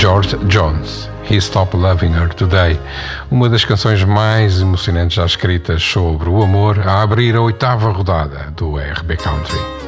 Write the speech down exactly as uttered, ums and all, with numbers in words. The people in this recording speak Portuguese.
George Jones, He Stopped Loving Her Today, uma das canções mais emocionantes já escritas sobre o amor, a abrir a oitava rodada do R B Country.